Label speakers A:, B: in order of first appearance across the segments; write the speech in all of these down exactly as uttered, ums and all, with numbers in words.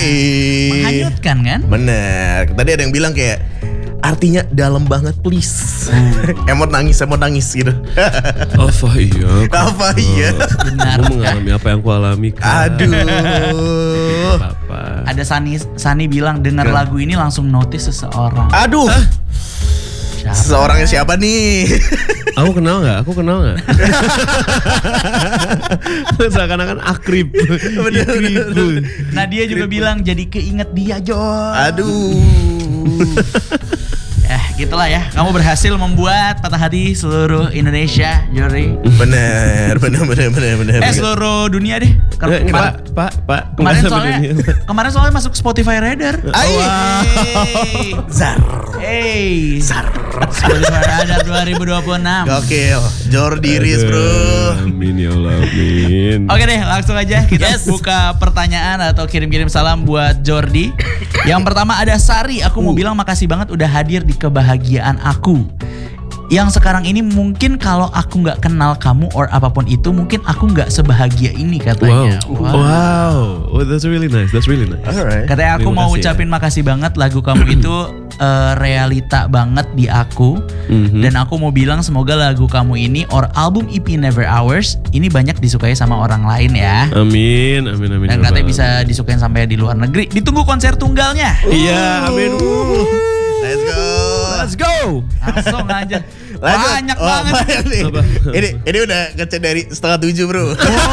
A: Menghanyutkan kan?
B: Bener. Tadi ada yang bilang kayak artinya dalam banget please. Emot nangis, emot nangis gitu.
C: Apa iya?
B: Apa iya?
A: Benar.
C: Aku mengalami apa yang aku alami. Kak.
B: Aduh.
C: Apa?
A: Ada Sani Sani bilang dengar lagu ini langsung notice seseorang.
B: Aduh.
A: Siapa?
B: Seorangnya siapa nih?
C: Aku kenal nggak? Aku kenal nggak? Seakan-akan akrib.
B: Bener, bener, bener.
A: Nah dia juga bilang jadi keinget dia Jor.
B: Aduh.
A: Eh gitulah ya. Kamu berhasil membuat patah hati seluruh Indonesia, Jori.
B: Bener, bener, bener, bener, bener.
A: Eh seluruh dunia deh. Karena
C: Eh,
A: kemarin,
C: Pak, Pak, Pak.
A: kemarin
C: Nggak
A: soalnya
C: sampai
A: kemarin soalnya masuk Spotify Radar.
B: Ay. Zar.
A: Hey, Spotify Radar dua ribu dua puluh enam.
B: Gokil. Jordi Riz bro.
C: Amin ya Allah, amin.
A: Oke deh, langsung aja kita buka pertanyaan atau kirim-kirim salam buat Jordi. Yang pertama ada Sari, aku mau bilang makasih banget udah hadir di kebahagiaan aku. Yang sekarang ini mungkin kalau aku nggak kenal kamu or apapun itu mungkin aku nggak sebahagia ini katanya.
C: Wow. Wow. Oh, that's really nice. That's really nice.
B: Alright.
A: Katanya aku
C: Terima
A: mau
C: kasih
A: ucapin makasih banget lagu kamu itu uh, realita banget di aku.
C: Mhm.
A: Dan aku mau bilang semoga lagu kamu ini or album E P Never Ours ini banyak disukai sama orang lain ya.
C: Amin, amin, amin.
A: Dan
C: ya
A: katanya
C: Allah.
A: bisa disukain sampai di luar negeri. Ditunggu konser tunggalnya.
C: Iya, amin. Uh.
B: Let's go.
C: Let's go.
A: Langsung aja.
B: Lanjut.
A: Banyak
B: Oh,
A: banget.
B: banyak nih.
C: Apa?
B: Ini ini udah ngechat dari setengah tujuh bro.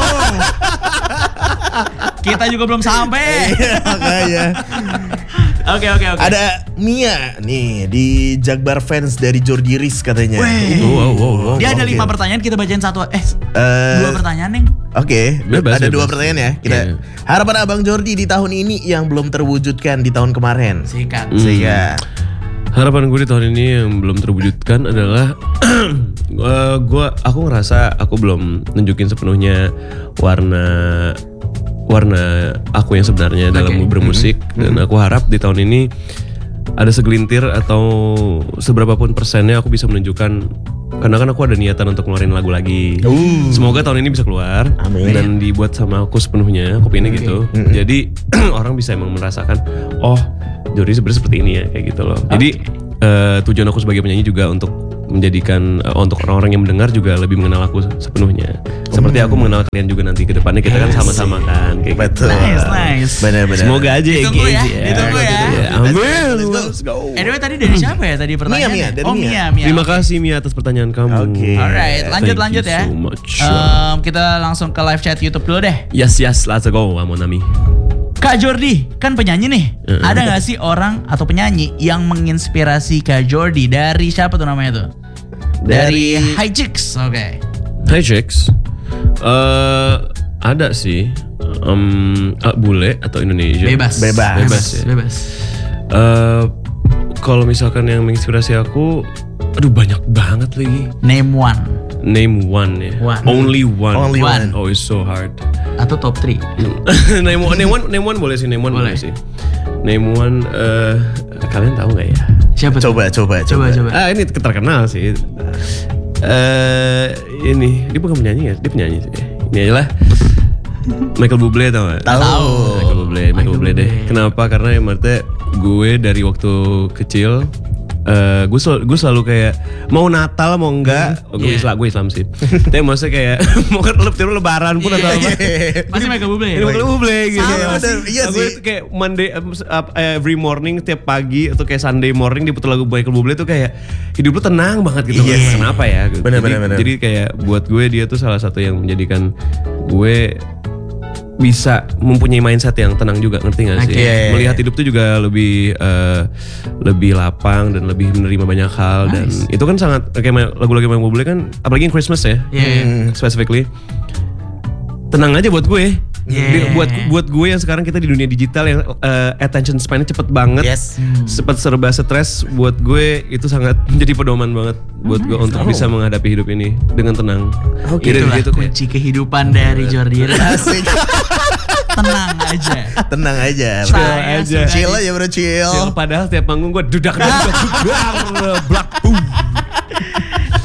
A: Kita juga belum sampai.
B: Iya, makanya.
A: Oke oke oke.
B: Ada Mia nih di Jakbar fans dari Jordi Riz katanya.
A: Weh.
C: Wow, wow, wow.
A: Dia ada
B: Oke.
A: lima pertanyaan, kita bacain satu. Eh,
B: Eh,
A: dua pertanyaan nih.
B: Oke,
C: Bebas,
B: ada
C: bebas.
B: dua pertanyaan ya. Kita
C: Iya.
B: harapan Abang Jordi di tahun ini yang belum terwujudkan di tahun kemarin.
A: Sikat.
C: Hmm.
B: Sehingga
C: Harapan gue di tahun ini yang belum terwujudkan adalah uh, gua aku ngerasa aku belum nunjukin sepenuhnya warna warna aku yang sebenarnya dalam
A: Oke.
C: bermusik dan aku harap di tahun ini ada segelintir atau seberapa pun persennya aku bisa menunjukkan karena kan aku ada niatan untuk ngeluarin lagu lagi.
B: Uh.
C: Semoga tahun ini bisa keluar
B: Amin.
C: dan dibuat sama aku sepenuhnya, aku pengennya gitu. Jadi orang bisa emang merasakan, oh Jordi sebenarnya seperti ini ya kayak gitu loh. Jadi eh, tujuan aku sebagai penyanyi juga untuk menjadikan eh, untuk orang-orang yang mendengar juga lebih mengenal aku sepenuhnya. Seperti aku mengenal kalian juga nanti ke depannya kita kan sama-sama kan kayak gitu.
B: betul.
A: Nice nice.
B: Benar-benar.
C: Semoga aja
A: Ditunggu ya,
C: engage
A: ditunggu ya.
C: Ya,
B: Let's go,
C: amin.
B: let's go.
C: Let's go.
A: Anyway tadi dari siapa ya tadi pertanyaannya?
B: Mia, dari
A: oh
B: Mia.
A: Mia, Mia.
C: Terima kasih Mia atas pertanyaan kamu.
B: Oke.
A: Alright, lanjut
C: Thank
A: lanjut
C: you
A: ya.
C: so much.
A: Em, kita langsung ke live chat YouTube dulu deh.
C: Yes yes, let's go Amonami.
A: Kak Jordi, kan penyanyi nih.
C: Uh-uh.
A: Ada gak sih orang atau penyanyi yang menginspirasi Kak Jordi? Dari siapa tuh namanya tuh? Dari,
B: Dari-
A: High Chicks, oke.
C: Hai Chicks. Eh ada sih. Um, ah, bule atau Indonesia?
A: Bebas.
B: Bebas.
C: Bebas ya.
A: Bebas.
C: Eh kalau misalkan yang menginspirasi aku, aduh banyak banget lagi.
A: Name one
C: Name one ya.
A: One.
C: Only one.
B: Only
A: one.
C: Oh it's so hard.
A: atau top three.
C: name one, name one, name one boleh sih, name one boleh,
A: Boleh.
C: sih. Name one, eh kalian tahu nggak ya?
A: Siapa tuh?
B: Coba, coba,
A: Coba,
B: coba.
A: coba.
C: Ah ini terkenal sih. Eh ini dia bukan penyanyi ya, dia penyanyi sih. Ini aja lah. Michael Bublé tau gak?
B: Tahu.
C: Michael Bublé, Michael
A: Michael
C: Bublé deh.
A: Bublé.
C: Kenapa? Karena ya maksudnya gue dari waktu kecil eh gue selalu, gue selalu kayak mau Natal mau enggak, gue
A: Yeah.
C: Islam, gue Islam sih. Tapi maksudnya kayak mau kan tiap lebaran pun atau apa.
A: Pasti Michael Bublé.
C: Ini Michael Bublé gitu.
A: Sama
C: Iya,
A: sih.
B: Iya
C: Aku
B: sih.
C: itu kayak Monday um, up, every morning tiap pagi atau kayak Sunday morning diputar lagu Michael Bublé tuh kayak hidup lu tenang banget gitu.
B: Iya.
C: Kenapa ya? Gitu.
B: Bener,
C: jadi,
B: bener, bener.
C: jadi kayak buat gue dia tuh salah satu yang menjadikan gue bisa mempunyai mindset yang tenang juga, ngerti gak sih?
A: Oke.
B: Iya, iya,
C: Melihat
B: iya.
C: hidup tuh juga lebih eh, lebih lapang dan lebih menerima banyak hal.
A: Nice.
C: Dan itu kan sangat kayak ma- lagu-lagu Michael Bublé kan, apalagi yang Christmas ya,
A: Iya, iya.
C: hmm, specifically tenang aja buat gue.
A: Yeah.
C: Di- buat buat gue yang sekarang kita di dunia digital yang eh, attention span-nya cepet banget,
B: Yes.
C: cepet serba stres, buat gue itu sangat menjadi pedoman banget buat gue untuk bisa menghadapi hidup ini dengan tenang.
B: Oke,
C: Ide
A: Itulah
C: gitu kayak,
A: kunci kehidupan dari Jordi.
B: Asik.
A: Tenang aja.
B: Tenang aja.
C: Chill
A: Saya
C: aja.
A: suka
B: Chill
A: di-
B: aja bro, chill.
C: Chill, padahal tiap panggung gue dudak dudak dudak blak boom.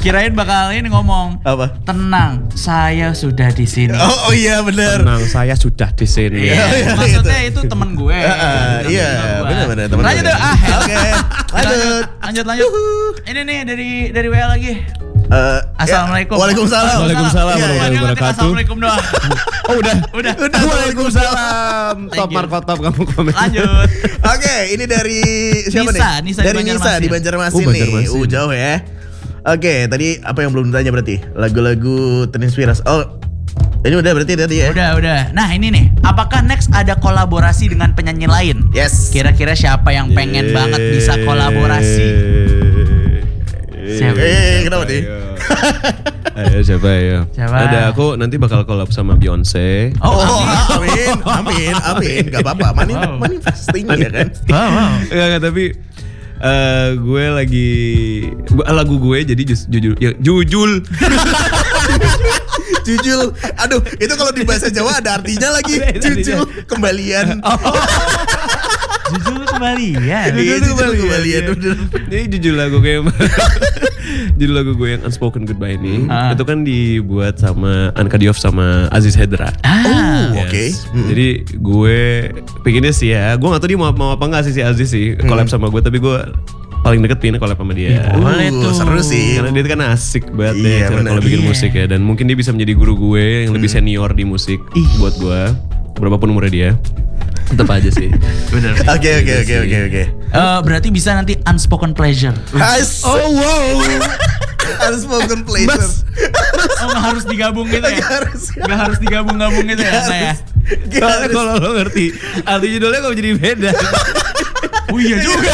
A: Kirain bakal ini ngomong.
B: Apa?
A: Tenang, saya sudah di sini.
B: Oh, oh iya benar.
C: Tenang, saya sudah di sini.
A: Iya,
B: iya,
A: maksudnya itu temen gue.
B: Heeh,
A: Temen
B: iya,
A: gua.
B: benar-benar teman.
A: Lanjut deh, ah.
B: Oke, lanjut.
A: Lanjut, lanjut. Ini nih dari dari W A lagi.
B: Eh,
A: Assalamualaikum.
B: ya, Waalaikumsalam.
C: Waalaikumsalam
B: Iya, iya.
C: warahmatullahi wabarakatuh.
A: Assalamualaikum doang.
C: Oh udah.
A: Udah.
B: Udah.
C: Waalaikumsalam.
A: Thank
C: Top
A: you.
C: Marco top kamu komen.
A: Lanjut.
B: Oke, ini dari siapa
A: Nisa,
B: nih?
A: Nisa di
B: dari Nisa
A: Banjarmasin.
B: di Banjarmasin
C: Oh,
B: nih.
C: Banjarmasin.
B: Uh, jauh ya. Oke, tadi apa yang belum ditanya berarti? Lagu-lagu terinspirasi. Oh, ini udah berarti tadi ya?
A: Udah, udah. Nah, ini nih. Apakah next ada kolaborasi dengan penyanyi lain?
B: Yes.
A: Kira-kira siapa yang pengen banget bisa kolaborasi? Siapa?
B: Eh, kenapa nih?
C: Ayo siapa ya?
A: Siapa?
C: Ada aku nanti bakal collab sama Beyonce.
A: Oh,
B: Oh,
A: amin.
B: amin, amin, amin. Gak apa-apa, mani,
A: Wow.
B: manifesting ya kan?
A: Wow, wow.
C: Enggak, enggak, tapi eh, gue lagi gua- lagu gue jadi jus- jujur ya jujul.
B: Jujul, aduh, itu kalau di bahasa Jawa ada artinya lagi.
C: Ada artinya.
B: Jujul, kembalian.
A: Jujur kembali ya.
B: Iya, jujul kembalian. Bener.
C: Jadi jujur lagu gue yang judul lagu gue yang Unspoken Goodbye ini
A: Ah.
C: itu kan dibuat sama Anka Diouf sama Aziz Hedra.
A: Ah.
B: Oh, oke. Hmm.
C: Jadi gue pengennya sih ya, gue gak tahu dia mau, mau apa enggak sih si Aziz sih collab sama gue, tapi gue paling deket pengen collab sama dia.
A: Boleh
B: Uh,
A: tuh.
B: seru sih.
C: Karena dia itu kan asik banget
B: Iya,
C: ya cara
B: benar.
C: kalau bikin
A: Iya.
C: musik ya, dan mungkin dia bisa menjadi guru gue yang lebih senior di musik
A: Ih.
C: buat gue, berapapun umurnya dia. Tetap aja sih.
A: Bener.
B: Oke, oke, oke, oke, oke.
A: Eh, berarti bisa nanti unspoken pleasure.
B: Has.
C: Oh wow.
B: Unspoken pleasure.
C: Mas.
A: Oh, nggak harus digabung gitu ya?
B: Gak harus.
A: Nggak harus digabung-gabung gitu ya,
B: Gak
A: Nah ya?
B: harus. Gak
C: Kalau
B: harus.
C: kalau lo ngerti arti judulnya kok jadi beda.
A: Oh iya juga.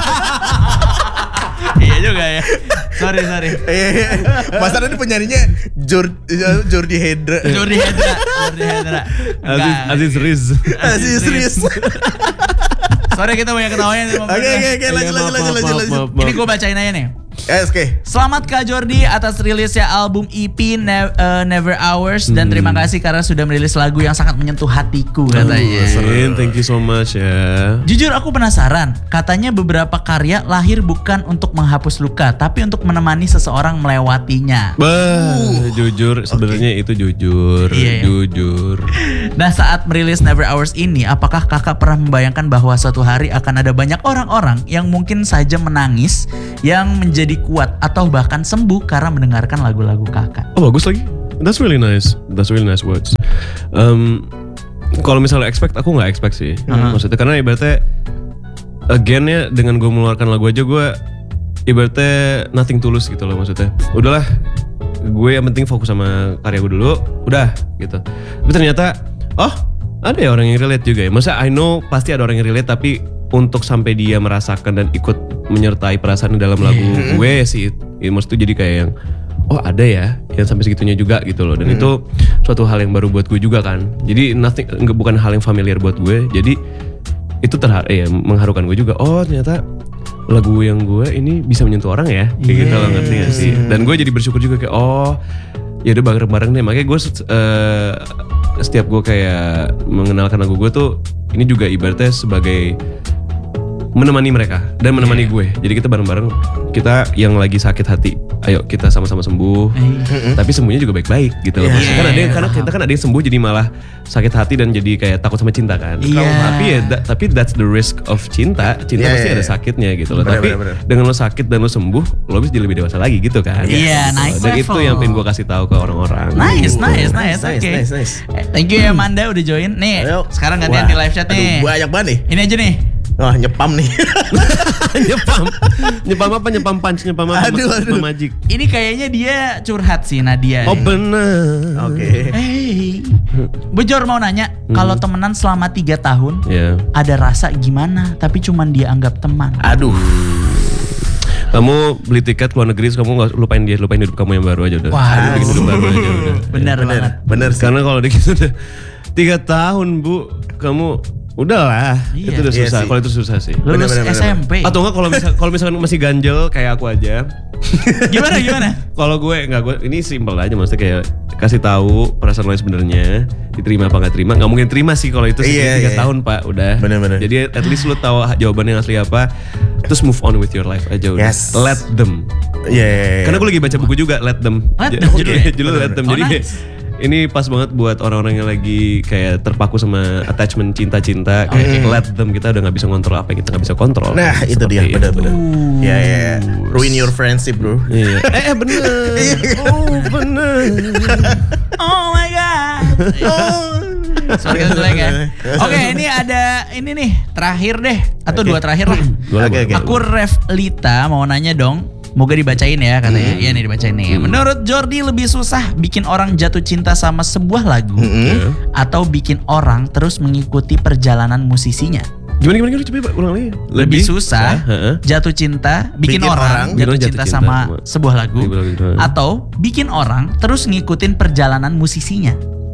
A: Iya juga ya. Sorry, sorry.
B: Eh, Mas Tara ini penyanyinya Jor, Jordi Hedra.
A: Jordi Hedra. Jordi Hedra.
C: Aziz
A: Enggak.
C: Aziz Riz.
B: Aziz Riz.
A: Sorry kita banyak ketawanya.
B: Oke, oke, oke, lanjut, lanjut, lanjut, lanjut, lanjut.
A: Ini gue bacain aja nih.
B: Eh, oke.
A: Selamat Kak Jordi atas rilisnya album E P Ne- eh, Never Hours dan terima kasih karena sudah merilis lagu yang sangat menyentuh hatiku katanya.
C: Amin, thank you so much ya.
A: Jujur aku penasaran, katanya beberapa karya lahir bukan untuk menghapus luka, tapi untuk menemani seseorang melewatinya.
C: Bah, jujur sebenarnya itu jujur,
A: Iya, iya.
C: jujur.
A: Nah saat merilis Never Hours ini, apakah kakak pernah membayangkan bahwa suatu hari akan ada banyak orang-orang yang mungkin saja menangis, yang menjadi kuat atau bahkan sembuh karena mendengarkan lagu-lagu kakak?
C: Oh bagus lagi. That's really nice. That's really nice words. Um, kalau misalnya expect, aku nggak expect sih.
A: Uh-huh.
C: Maksudnya karena ibaratnya again ya dengan gue mengeluarkan lagu aja gue ibaratnya nothing tulus gitu loh maksudnya. Udahlah, gue yang penting fokus sama karya gue dulu. Udah gitu. Tapi ternyata oh ada ya orang yang relate juga ya. Maksudnya I know pasti ada orang yang relate, tapi untuk sampai dia merasakan dan ikut menyertai perasaan di dalam lagu gue sih, ya, maksudnya jadi kayak yang oh ada ya yang sampai segitunya juga gitu loh, dan itu suatu hal yang baru buat gue juga kan. Jadi nothing, nggak, bukan hal yang familiar buat gue, jadi itu terhar eh, mengharukan gue juga. Oh ternyata lagu yang gue ini bisa menyentuh orang ya, kayak gitu loh, ngerti gak sih? Dan gue jadi bersyukur juga kayak oh ya udah bareng-bareng deh. Makanya gue uh, setiap gue kayak mengenalkan lagu gue tuh ini juga ibaratnya sebagai menemani mereka dan menemani
A: Yeah.
C: gue. Jadi kita bareng-bareng, kita yang lagi sakit hati, ayo kita sama-sama sembuh. Tapi sembuhnya juga baik-baik gitu loh.
B: Yeah.
C: Maksudnya kan ada yang, karena
A: Paham.
C: kita kan ada yang sembuh jadi malah sakit hati dan jadi kayak takut sama cinta kan.
A: Iya.
C: Tapi ya that- tapi that's the risk of cinta. Cinta
B: Yeah,
C: pasti
B: yeah,
C: ada
B: yeah.
C: sakitnya gitu loh.
B: Bener,
C: Tapi
B: bener, bener.
C: dengan lo sakit dan lo sembuh, lo bisa jadi lebih dewasa lagi gitu kan.
A: Iya,
C: Gitu.
A: nice
C: Dan
A: level.
C: itu yang pengen gue kasih tahu ke orang-orang.
A: Nice,
C: Gitu.
A: nice, nice,
B: Nice,
A: oke.
B: nice, nice.
A: Eh, Thank you ya Manda udah join. Nih,
B: Ayo.
A: sekarang gantian
B: Wah,
A: di live chat nih.
B: Aduh, banyak banget nih.
A: Ini aja nih.
B: Wah, nyepam nih.
C: nyepam, nyepam apa? Nyepam punch, nyepam apa?
B: Aduh, aduh.
C: Nyepam magic.
A: Ini kayaknya dia curhat sih Nadia.
C: Oh
A: nih.
C: bener.
B: Oke.
A: Hey, Bejor mau nanya, kalau temenan selama tiga tahun,
C: Ya.
A: ada rasa gimana? Tapi cuman dia anggap teman.
B: Aduh.
C: Kamu beli tiket ke luar negeri, terus kamu nggak lupain dia, lupain hidup kamu yang baru aja udah.
A: Wah,
C: Udah bikin hidup baru aja udah.
A: Bener,
B: Bener,
A: banget.
B: bener sih.
C: Karena kalau di gitu udah tiga tahun bu, kamu Udahlah,
A: Iya.
C: itu udah
B: Iya
C: susah.
B: sih.
C: Kalau itu susah sih.
A: Lulus
B: Bener, bener,
A: S M P.
C: Atau enggak kalau misal kalau misalkan masih ganjel kayak aku aja.
A: Gimana gimana?
C: Kalau gue enggak, gue ini simpel aja, maksudnya kayak kasih tahu perasaan lo yang sebenarnya, diterima apa nggak terima. Nggak mungkin terima sih kalau itu sih
B: Iya,
C: tiga
B: iya.
C: tahun pak udah.
B: Bener-bener.
C: Jadi at least lo tahu jawabannya asli apa, terus move on with your life aja udah.
B: Yes.
C: Let them.
B: Iya, iya, iya.
C: Karena gue lagi baca buku juga, Let Them.
A: Let
C: J-
A: Them,
C: judulnya,
A: oke.
C: judulnya Let Them.
A: Oh,
C: Jadi
A: nice.
C: ini pas banget buat orang-orang yang lagi kayak terpaku sama attachment cinta-cinta. Kayak let them, kita udah gak bisa ngontrol apa yang kita gak bisa kontrol.
B: Nah, itu
C: Seperti
B: dia benar-benar.
A: Uh.
B: Ya, ya, ya. Ruin your friendship, bro.
C: Iya. eh, eh bener. Oh bener.
A: Oh my god. Sorry kalau jelek ya. Oke, ini ada ini nih terakhir deh atau
B: Oke.
A: dua terakhir lah.
C: Boleh,
B: Oke,
C: boleh.
B: oke.
A: Aku Revlita mau nanya dong. Moga dibacain ya katanya. Iya nih dibacain nih. Menurut Jordi lebih susah bikin orang jatuh cinta sama sebuah lagu
B: Mm-mm.
A: atau bikin orang terus mengikuti perjalanan musisinya?
C: Gimana gimana gimana coba ulang lagi.
A: Lebih, susah
C: heeh.
A: jatuh cinta, bikin,
B: Bikin
A: orang,
B: orang
A: jatuh
C: jatuh
A: cinta
C: cinta
A: sama
C: sama
A: sebuah lagu
C: sebuah lagu.
A: atau bikin orang terus ngikutin perjalanan musisinya.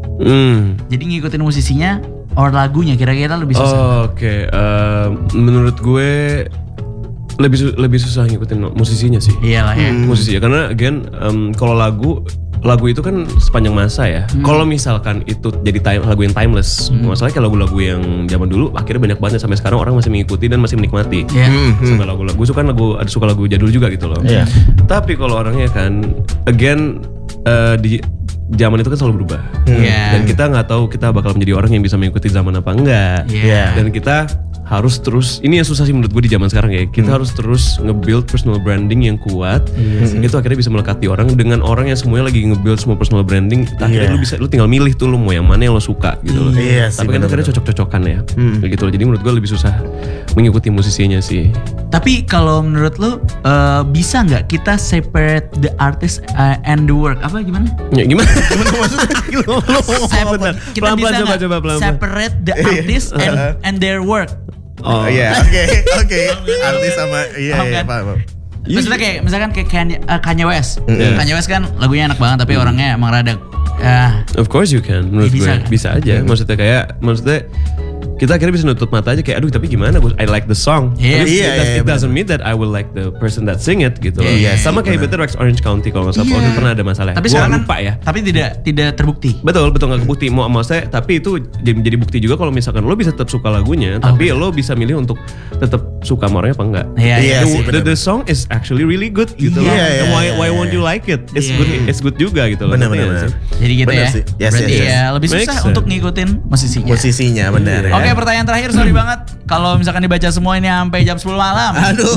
C: Hmm.
A: Jadi ngikutin musisinya or lagunya kira-kira lebih susah.
C: Oh, Oke, eh, menurut gue lebih su- lebih susah ngikutin musisinya sih.
A: Iyalah ya.
C: Musisi ya, karena again em, kalau lagu lagu itu kan sepanjang masa ya. Kalau misalkan itu jadi time, lagu yang timeless, masalahnya kalau lagu-lagu yang zaman dulu akhirnya banyak banget sampai sekarang orang masih mengikuti dan masih menikmati.
A: Iya.
C: Sampai lagu-lagu, gue suka lagu, ada suka lagu jadul juga gitu loh.
B: Iya.
C: Tapi kalau orangnya kan, again eh, di zaman itu kan selalu berubah.
A: Iya.
C: Dan kita nggak tahu kita bakal menjadi orang yang bisa mengikuti zaman apa enggak.
A: Iya.
C: Dan kita harus terus, ini yang susah sih menurut gue di zaman sekarang ya, kita harus terus nge-build personal branding yang kuat. Itu akhirnya bisa melekati orang dengan orang yang semuanya lagi nge-build semua personal branding. Akhirnya
B: Iya.
C: lu bisa, lu tinggal milih tuh lu mau yang mana yang lo suka gitu loh.
B: Iya sih,
C: Tapi kan
B: bener-bener.
C: akhirnya cocok-cocokan ya, kayak gitu loh. Jadi menurut gue lebih susah mengikuti musisinya sih.
A: Tapi kalau menurut lu eh, bisa nggak kita separate the artist uh, and the work? Apa gimana?
C: Ya gimana? Gimana maksudnya? Lu ngomong
A: Sep-
C: apa?
A: kita
C: Pelan-pelan
A: bisa
C: coba
A: nggak
C: coba pelan-pelan.
A: separate the artist and and their work?
C: Oh,
B: Iya, oke, oke. Artis sama iya,
A: Paham
B: iya,
A: kan?
B: paham. paham.
A: Maksudnya kayak misalkan kayak Kanye, uh, Kanye West.
C: Mm.
A: Kanye West kan lagunya enak banget tapi orangnya emang rada ah,
C: Of course you can, menurut
A: Ya, bisa
C: gue
A: kan?
C: bisa aja. Maksudnya kayak, maksudnya kita akhirnya bisa nutup mata aja kayak, aduh tapi gimana, gue I like the song.
A: Iya.
C: Tapi
B: Iya,
C: it, does-
B: iya,
C: it doesn't mean that I will like the person that sing it gitu loh.
A: Iya,
C: Sama kayak Better Rex Orange County kalau nggak salah,
A: Iya.
C: waktu itu pernah ada masalah.
A: tapi
C: Gua
A: sekarang
C: lupa
A: kan,
C: ya.
A: tapi tidak tidak terbukti.
C: Betul, betul nggak kebukti. Mau maksudnya, tapi itu jadi, jadi bukti juga kalau misalkan lo bisa tetap suka lagunya,
A: Oh,
C: tapi lo bisa milih untuk tetap suka sama orangnya apa enggak.
A: Iya,
B: Iya
C: the,
B: sih,
C: the,
B: bener.
C: the song is actually really good gitu
A: Iya,
C: loh.
B: iya,
C: And why
B: iya,
C: why
B: iya,
C: won't
B: iya.
C: you like it? It's
A: Iya,
C: good,
A: iya.
C: it's good juga gitu loh.
B: Bener,
C: Ngerti
B: bener,
C: nggak
B: bener.
C: sih?
A: Jadi gitu
B: Bener
A: ya.
B: sih. Yes,
A: Berarti
B: yes, yes.
A: ya lebih
C: Makes
A: susah
C: sense.
A: untuk ngikutin musisinya.
B: Musisinya benar ya.
A: Oke, pertanyaan terakhir, sorry banget kalau misalkan dibaca semua ini sampai jam sepuluh malam.
B: Aduh.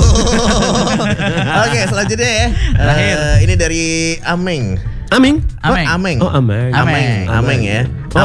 B: Oke, selanjutnya ya.
A: Terakhir.
B: Eh, ini dari Ameng.
C: Aming.
A: Ameng.
B: Oh, Ameng.
C: Oh, Ameng.
A: Ameng.
B: Ameng ya.